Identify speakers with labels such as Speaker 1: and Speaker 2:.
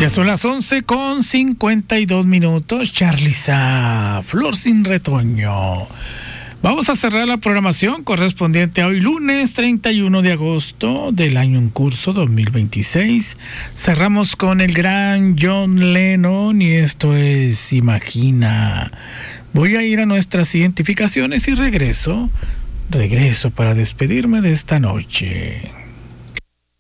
Speaker 1: Ya son las 11:52. Charliza, Flor sin retoño. Vamos a cerrar la programación correspondiente a hoy, lunes 31 de agosto del año en curso 2026. Cerramos con el gran John Lennon y esto es Imagina. Voy a ir a nuestras identificaciones y regreso para despedirme de esta noche.